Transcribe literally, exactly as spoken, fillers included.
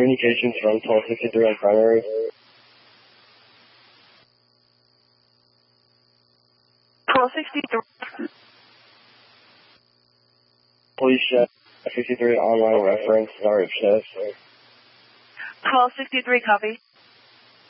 Communications from twelve sixty-three on primary. twelve sixty-three. Police chef sixty-three online reference, sorry, chef. twelve sixty-three, copy.